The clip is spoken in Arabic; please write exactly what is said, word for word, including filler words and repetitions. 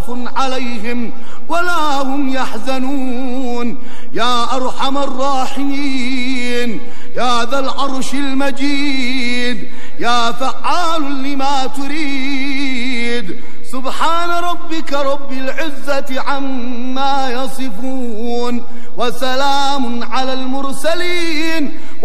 عليهم ولا هم يحزنون. يا أرحم الراحمين، يا ذا العرش المجيد، يا فعال لما تريد. سبحان ربك رب العزة عما يصفون، وسلام على المرسلين.